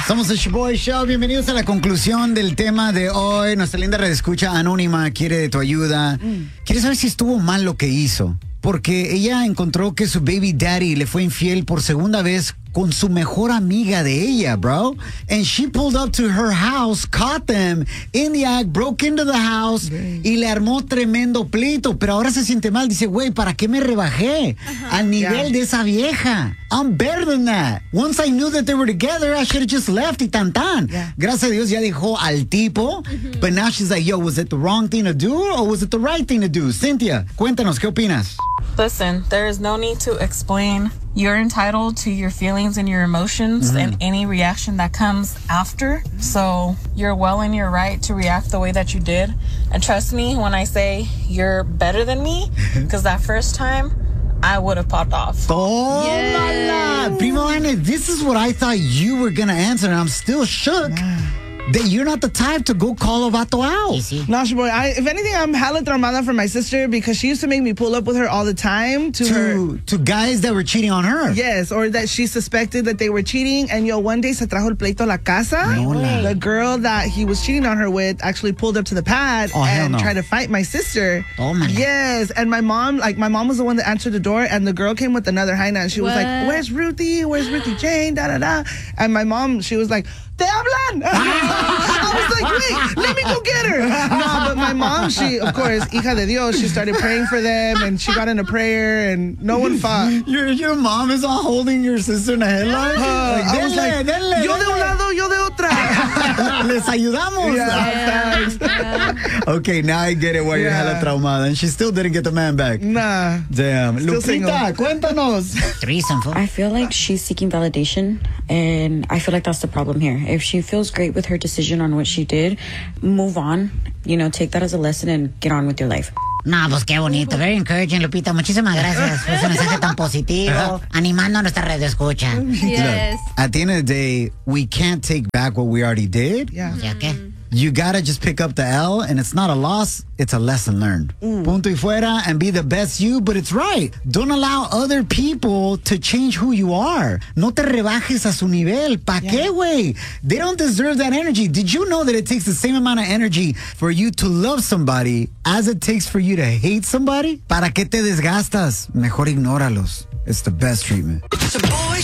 Somos el Shoboy Show. Bienvenidos a la conclusión del tema de hoy. Nuestra linda redescucha anónima quiere de tu ayuda. Quiere saber si estuvo mal lo que hizo. Porque ella encontró que su baby daddy le fue infiel por segunda vez con su mejor amiga de ella, bro. And she pulled up to her house, caught them in the act, broke into the house y le armó tremendo pleito. Pero ahora se siente mal. Dice, güey, ¿para qué me rebajé al nivel de esa vieja? I'm better than that. Once I knew that they were together, I should have just left y tan tan. Gracias a Dios ya dejó al tipo. But now she's like, yo, was it the wrong thing to do or was it the right thing to do? Cynthia, cuéntanos, ¿qué opinas? Listen, there is no need to explain. You're entitled to your feelings and your emotions and any reaction that comes after. So you're well in your right to react the way that you did. And trust me when I say you're better than me, because that first time, I would have popped off. Oh, yes. Primo Ana, this is what I thought you were going to answer, and I'm still shook. That you're not the type to go call a vato out. No, Shoboy, if anything, I'm hella traumada for my sister because she used to make me pull up with her all the time to guys that were cheating on her. Yes, or that she suspected that they were cheating. And one day se trajo el pleito a la casa. The girl that he was cheating on her with actually pulled up to the pad and tried to fight my sister. Oh, my. Yes, and my mom was the one that answered the door, and the girl came with another hyena, and she was like, "Where's Ruthie? Where's Ruthie Jane? Da da da." And my mom, she was like, "Te hablan." I was like, wait, let me go get her. No, but my mom, she, of course, hija de Dios, she started praying for them, and she got into prayer, and no one fought. Your mom is all holding your sister in a headlock? I was like, yo de un lado, yo de otra. Les ayudamos. Okay, now I get it why you're hella traumada. And she still didn't get the man back. Nah. Damn. Still Lupita, cuéntanos. I feel like she's seeking validation, and I feel like that's the problem here. If she feels great with her decision on what she did, move on. Take that as a lesson and get on with your life. No, pues qué bonito. Very encouraging, Lupita. Muchísimas gracias por ese mensaje tan positivo, animando a nuestra red de escucha. Yes. Look, at the end of the day, we can't take back what we already did. Yeah. O sea, ¿qué? You gotta just pick up the L, and it's not a loss, it's a lesson learned. Punto y fuera, and be the best you, but it's right. Don't allow other people to change who you are. No te rebajes a su nivel. ¿Pa qué, güey? They don't deserve that energy. Did you know that it takes the same amount of energy for you to love somebody as it takes for you to hate somebody? ¿Para qué te desgastas? Mejor ignóralos. It's the best treatment.